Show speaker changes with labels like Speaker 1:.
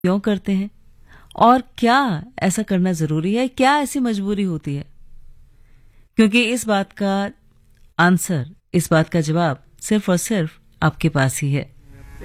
Speaker 1: क्यों करते हैं? और क्या ऐसा करना ज़रूरी है? क्या ऐसी मजबूरी होती है? क्योंकि इस बात का जवाब सिर्फ़ और सिर्फ़ आपके पास ही है।